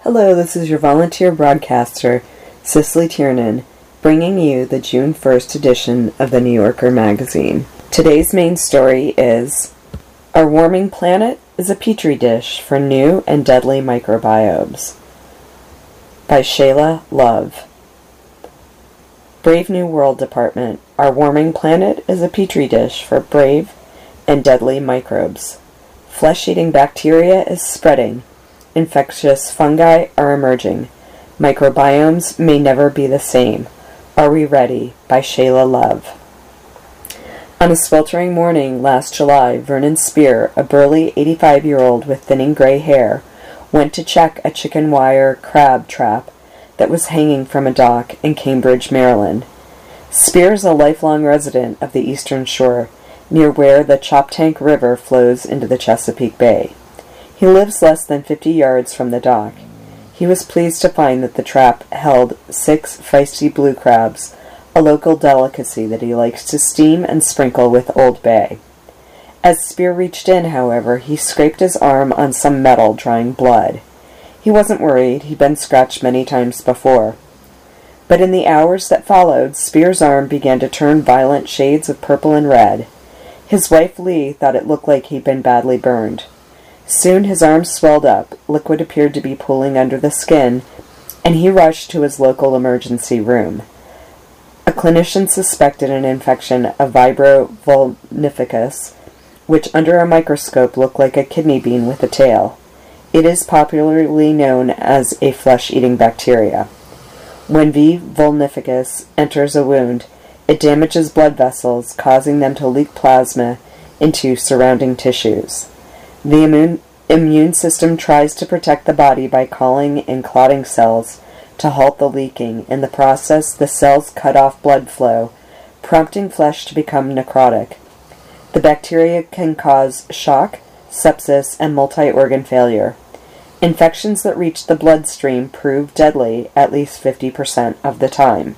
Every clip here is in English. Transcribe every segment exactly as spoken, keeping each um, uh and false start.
Hello, this is your volunteer broadcaster, Cicely Tiernan, bringing you the June first edition of the New Yorker magazine. Today's main story is Our Warming Planet is a Petri Dish for New and Deadly Microbiomes by Shayla Love. Brave New World Department. Our warming planet is a petri dish for brave and deadly microbes. Flesh-eating bacteria is spreading. Infectious fungi are emerging. Microbiomes may never be the same. Are we ready? By Shayla Love. On a sweltering morning last July, Vernon Spear, a burly eighty-five-year-old with thinning gray hair, went to check a chicken wire crab trap that was hanging from a dock in Cambridge, Maryland. Spear is a lifelong resident of the Eastern Shore, near where the Choptank River flows into the Chesapeake Bay. He lives less than fifty yards from the dock. He was pleased to find that the trap held six feisty blue crabs, a local delicacy that he likes to steam and sprinkle with Old Bay. As Spear reached in, however, he scraped his arm on some metal, drawing blood. He wasn't worried. He'd been scratched many times before. But in the hours that followed, Spear's arm began to turn violent shades of purple and red. His wife, Lee, thought it looked like he'd been badly burned. Soon his arm swelled up, liquid appeared to be pooling under the skin, and he rushed to his local emergency room. A clinician suspected an infection of Vibrio vulnificus, which under a microscope looked like a kidney bean with a tail. It is popularly known as a flesh-eating bacteria. When V. vulnificus enters a wound, it damages blood vessels, causing them to leak plasma into surrounding tissues. The immune, immune system tries to protect the body by calling in clotting cells to halt the leaking. In the process, the cells cut off blood flow, prompting flesh to become necrotic. The bacteria can cause shock, sepsis, and multi-organ failure. Infections that reach the bloodstream prove deadly at least fifty percent of the time.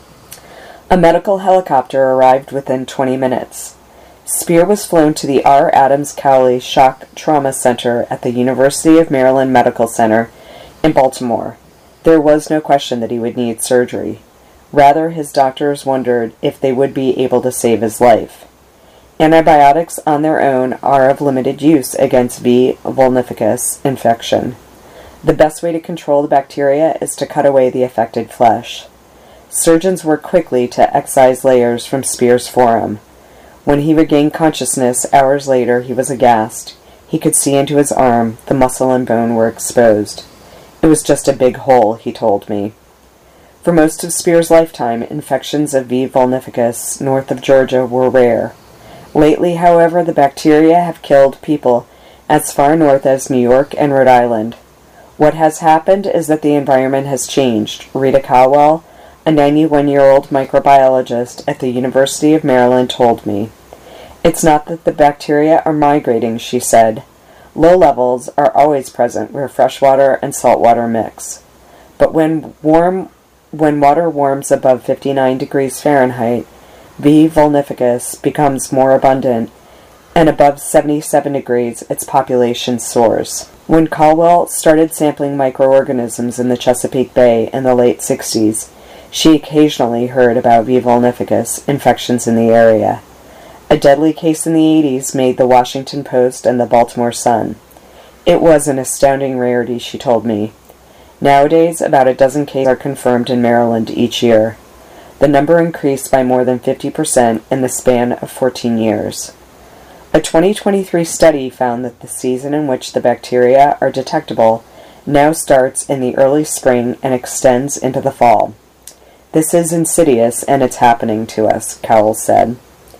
A medical helicopter arrived within twenty minutes. Spear was flown to the R. Adams Cowley Shock Trauma Center at the University of Maryland Medical Center in Baltimore. There was no question that he would need surgery. Rather, his doctors wondered if they would be able to save his life. Antibiotics on their own are of limited use against V. vulnificus infection. The best way to control the bacteria is to cut away the affected flesh. Surgeons worked quickly to excise layers from Spear's forearm. When he regained consciousness hours later, he was aghast. He could see into his arm. The muscle and bone were exposed. It was just a big hole, he told me. For most of Spear's lifetime, infections of V. vulnificus north of Georgia were rare. Lately, however, the bacteria have killed people as far north as New York and Rhode Island. What has happened is that the environment has changed. Rita Caldwell, a ninety-one-year-old microbiologist at the University of Maryland, told me. It's not that the bacteria are migrating, she said. Low levels are always present where freshwater and saltwater mix. But when warm, when water warms above fifty-nine degrees Fahrenheit, V. vulnificus becomes more abundant, and above seventy-seven degrees, its population soars. When Caldwell started sampling microorganisms in the Chesapeake Bay in the late sixties, she occasionally heard about V. vulnificus infections in the area. A deadly case in the eighties made the Washington Post and the Baltimore Sun. It was an astounding rarity, she told me. Nowadays, about a dozen cases are confirmed in Maryland each year. The number increased by more than fifty percent in the span of fourteen years. A twenty twenty-three study found that the season in which the bacteria are detectable now starts in the early spring and extends into the fall. This is insidious, and it's happening to us, Cowell said.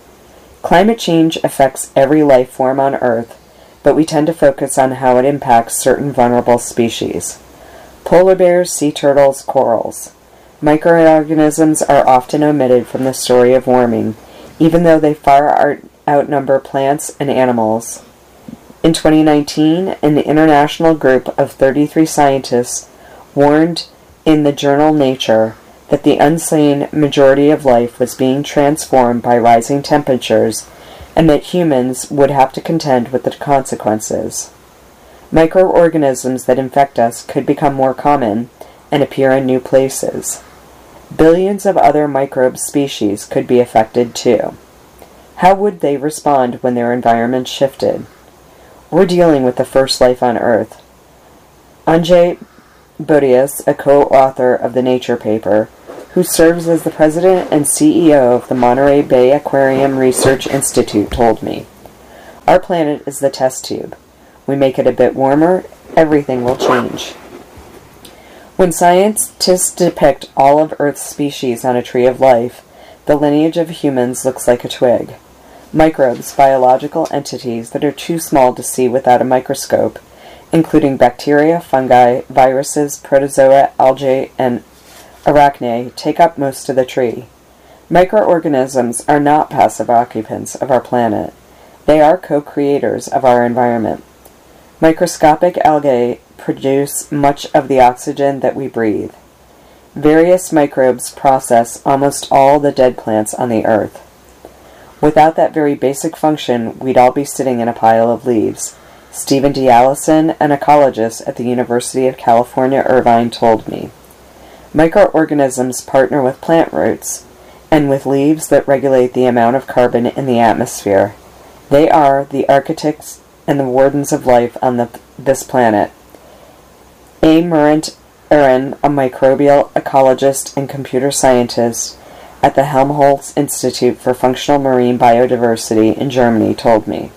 Climate change affects every life form on Earth, but we tend to focus on how it impacts certain vulnerable species. Polar bears, sea turtles, corals. Microorganisms are often omitted from the story of warming, even though they far outnumber plants and animals. In twenty nineteen, an international group of thirty-three scientists warned in the journal Nature that the unseen majority of life was being transformed by rising temperatures and that humans would have to contend with the consequences. Microorganisms that infect us could become more common and appear in new places. Billions of other microbe species could be affected too. How would they respond when their environment shifted? We're dealing with the first life on Earth. Andrzej Bodius, a co-author of the Nature paper, who serves as the president and C E O of the Monterey Bay Aquarium Research Institute, told me, "Our planet is the test tube. We make it a bit warmer, everything will change." When scientists depict all of Earth's species on a tree of life, the lineage of humans looks like a twig. Microbes, biological entities that are too small to see without a microscope, including bacteria, fungi, viruses, protozoa, algae, and arachnae, take up most of the tree. Microorganisms are not passive occupants of our planet. They are co-creators of our environment. Microscopic algae produce much of the oxygen that we breathe. Various microbes process almost all the dead plants on the earth. Without that very basic function, we'd all be sitting in a pile of leaves. Stephen D. Allison, an ecologist at the University of California, Irvine, told me. Microorganisms partner with plant roots and with leaves that regulate the amount of carbon in the atmosphere. They are the architects and the wardens of life on the, this planet. A. Murant Aron, a microbial ecologist and computer scientist at the Helmholtz Institute for Functional Marine Biodiversity in Germany, told me.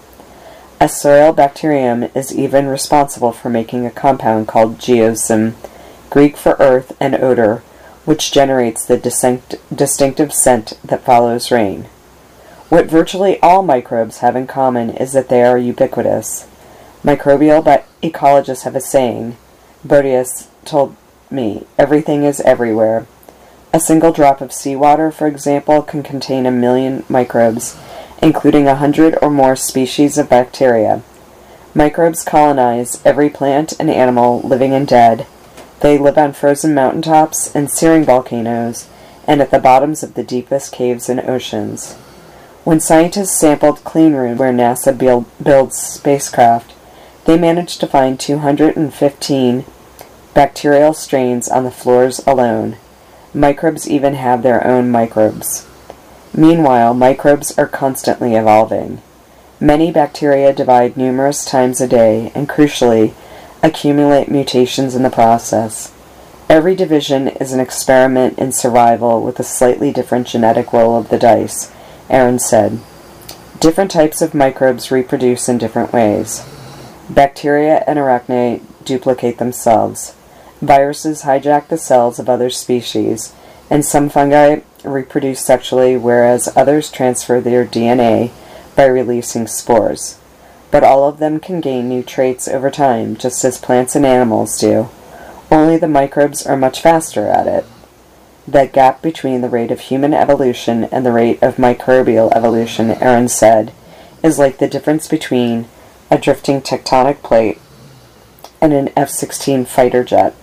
A soil bacterium is even responsible for making a compound called geosmin, Greek for earth and odor, which generates the distinct, distinctive scent that follows rain. What virtually all microbes have in common is that they are ubiquitous. Microbial bi- ecologists have a saying, Bodius told me, everything is everywhere. A single drop of seawater, for example, can contain a million microbes, including a hundred or more species of bacteria. Microbes colonize every plant and animal, living and dead. They live on frozen mountaintops and searing volcanoes, and at the bottoms of the deepest caves and oceans. When scientists sampled cleanrooms where NASA build, builds spacecraft, they managed to find two hundred fifteen bacterial strains on the floors alone. Microbes even have their own microbes. Meanwhile, microbes are constantly evolving. Many bacteria divide numerous times a day, and crucially, accumulate mutations in the process. Every division is an experiment in survival with a slightly different genetic roll of the dice, Aron said. Different types of microbes reproduce in different ways. Bacteria and arachnae duplicate themselves. Viruses hijack the cells of other species, and some fungi reproduce sexually, whereas others transfer their D N A by releasing spores. But all of them can gain new traits over time, just as plants and animals do. Only the microbes are much faster at it. That gap between the rate of human evolution and the rate of microbial evolution, Aron said, is like the difference between a drifting tectonic plate and an F sixteen fighter jet.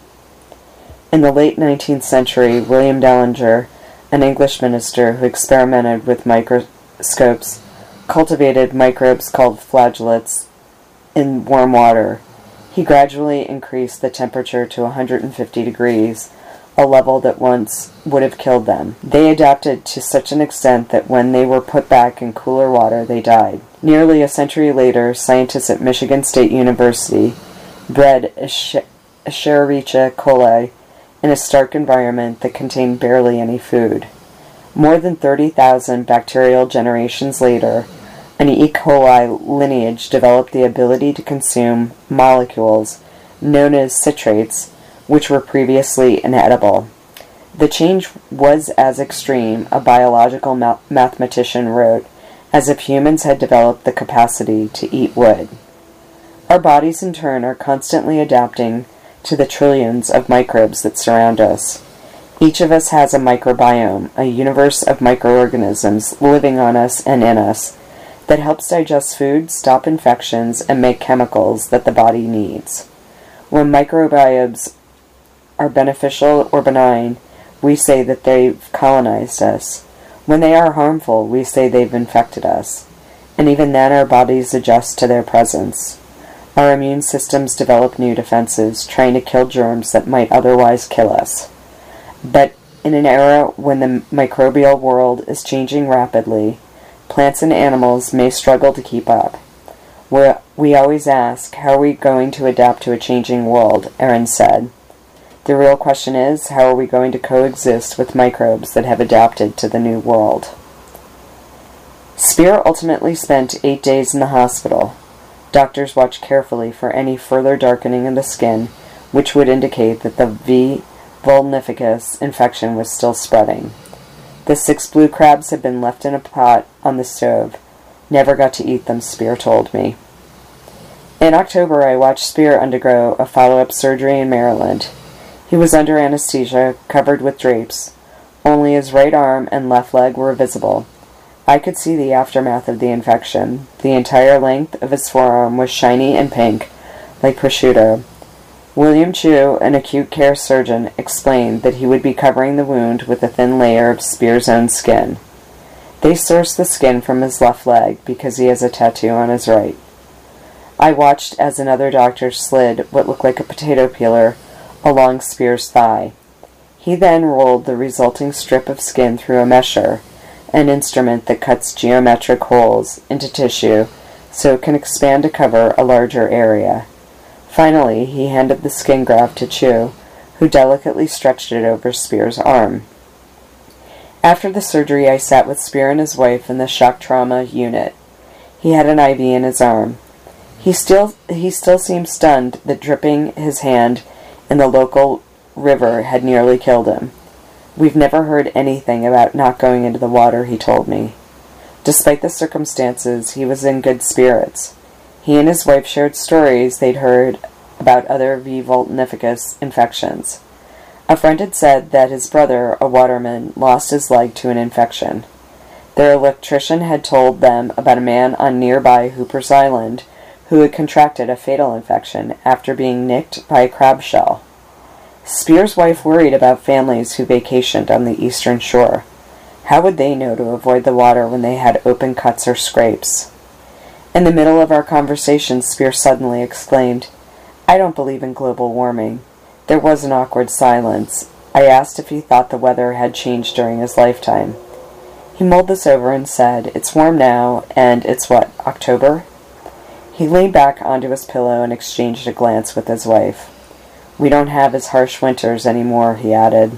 In the late nineteenth century, William Dallinger, an English minister who experimented with microscopes, cultivated microbes called flagellates in warm water. He gradually increased the temperature to one hundred fifty degrees, a level that once would have killed them. They adapted to such an extent that when they were put back in cooler water, they died. Nearly a century later, scientists at Michigan State University bred Escherichia coli in a stark environment that contained barely any food. More than thirty thousand bacterial generations later, an E. coli lineage developed the ability to consume molecules known as citrates, which were previously inedible. The change was as extreme, a biological ma- mathematician wrote, as if humans had developed the capacity to eat wood. Our bodies, in turn, are constantly adapting to the trillions of microbes that surround us. Each of us has a microbiome, a universe of microorganisms living on us and in us, that helps digest food, stop infections, and make chemicals that the body needs. When microbiomes are beneficial or benign, we say that they've colonized us. When they are harmful, we say they've infected us. And even then our bodies adjust to their presence. Our immune systems develop new defenses, trying to kill germs that might otherwise kill us. But in an era when the microbial world is changing rapidly, plants and animals may struggle to keep up. We're, we always ask, how are we going to adapt to a changing world? Erin said. The real question is, how are we going to coexist with microbes that have adapted to the new world? Spear ultimately spent eight days in the hospital. Doctors watched carefully for any further darkening of the skin, which would indicate that the V. vulnificus infection was still spreading. The six blue crabs had been left in a pot on the stove. Never got to eat them, Spear told me. In October, I watched Spear undergo a follow-up surgery in Maryland. He was under anesthesia, covered with drapes. Only his right arm and left leg were visible. I could see the aftermath of the infection. The entire length of his forearm was shiny and pink, like prosciutto. William Chu, an acute care surgeon, explained that he would be covering the wound with a thin layer of Spear's own skin. They sourced the skin from his left leg because he has a tattoo on his right. I watched as another doctor slid what looked like a potato peeler along Spear's thigh. He then rolled the resulting strip of skin through a mesher, an instrument that cuts geometric holes into tissue so it can expand to cover a larger area. Finally, he handed the skin graft to Chu, who delicately stretched it over Spear's arm. After the surgery, I sat with Spear and his wife in the shock trauma unit. He had an I V in his arm. He still he still seemed stunned that dripping his hand in the local river had nearly killed him. We've never heard anything about not going into the water, he told me. Despite the circumstances, he was in good spirits. He and his wife shared stories they'd heard about other V. vulnificus infections. A friend had said that his brother, a waterman, lost his leg to an infection. Their electrician had told them about a man on nearby Hooper's Island who had contracted a fatal infection after being nicked by a crab shell. Spear's wife worried about families who vacationed on the eastern shore. How would they know to avoid the water when they had open cuts or scrapes? In the middle of our conversation, Spear suddenly exclaimed, "I don't believe in global warming." There was an awkward silence. I asked if he thought the weather had changed during his lifetime. He mulled this over and said, "It's warm now, and it's what, October?" He leaned back onto his pillow and exchanged a glance with his wife. "We don't have as harsh winters anymore," he added.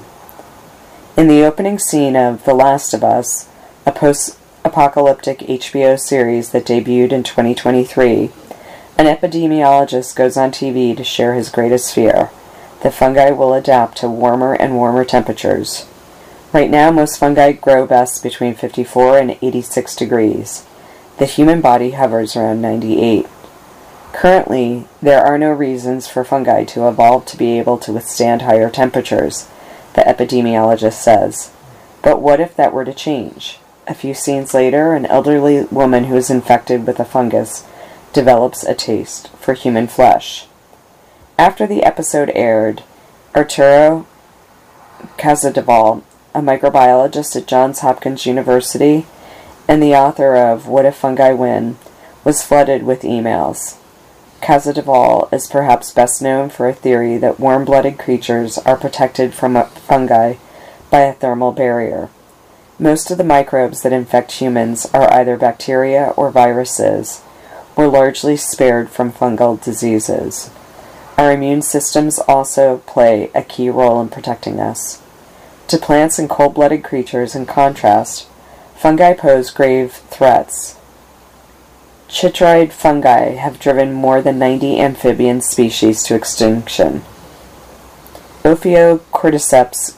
In the opening scene of The Last of Us, a post-apocalyptic H B O series that debuted in twenty twenty-three, an epidemiologist goes on T V to share his greatest fear: that fungi will adapt to warmer and warmer temperatures. Right now, most fungi grow best between fifty-four and eighty-six degrees. The human body hovers around ninety-eight. Currently, there are no reasons for fungi to evolve to be able to withstand higher temperatures, the epidemiologist says. But what if that were to change? A few scenes later, an elderly woman who is infected with a fungus develops a taste for human flesh. After the episode aired, Arturo Casadevall, a microbiologist at Johns Hopkins University and the author of What If Fungi Win, was flooded with emails. Casadevall is perhaps best known for a theory that warm-blooded creatures are protected from fungi by a thermal barrier. Most of the microbes that infect humans are either bacteria or viruses. We're largely spared from fungal diseases. Our immune systems also play a key role in protecting us. To plants and cold-blooded creatures, in contrast, fungi pose grave threats. Chytrid fungi have driven more than ninety amphibian species to extinction. Ophiocordyceps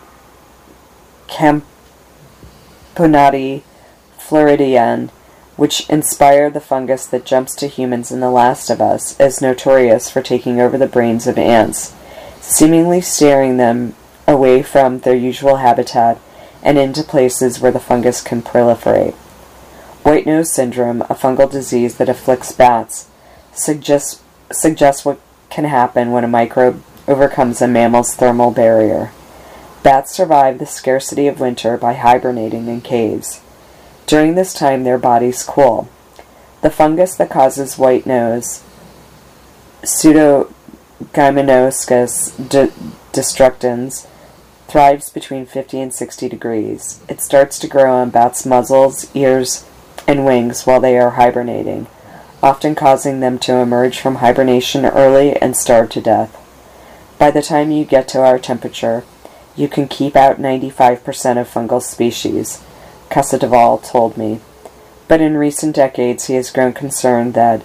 camponati floridian, which inspired the fungus that jumps to humans in The Last of Us, is notorious for taking over the brains of ants, seemingly steering them away from their usual habitat and into places where the fungus can proliferate. White nose syndrome, a fungal disease that afflicts bats, suggests, suggests what can happen when a microbe overcomes a mammal's thermal barrier. Bats survive the scarcity of winter by hibernating in caves. During this time, their bodies cool. The fungus that causes white nose Pseudogymnoscus de- destructans, thrives between fifty and sixty degrees. It starts to grow on bats' muzzles, ears, and wings while they are hibernating, often causing them to emerge from hibernation early and starve to death. By the time you get to our temperature, you can keep out ninety-five percent of fungal species, Casadevall told me. But in recent decades he has grown concerned that